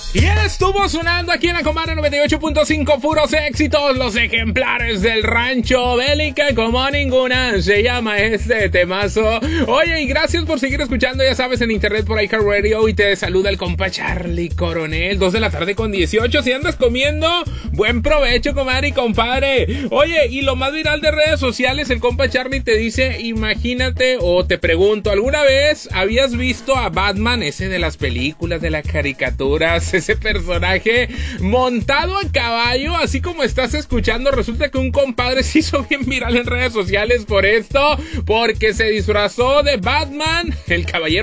Y estuvo sonando aquí en la Comadre 98.5, puros éxitos, los ejemplares del rancho bélica como ninguna, se llama este temazo. Oye, y gracias por seguir escuchando, ya sabes, en internet por iHeartRadio, y te saluda el compa Charlie Coronel, 2 de la tarde con 18, si andas comiendo, buen provecho, comadre y compadre. Oye, y lo más viral de redes sociales, el compa Charlie te dice, imagínate, o te pregunto, ¿alguna vez habías visto a Batman, ese de las películas, de las caricaturas, ese personaje montado a caballo, así como estás escuchando? Resulta que un compadre se hizo bien viral en redes sociales por esto, porque se disfrazó de Batman, el caballero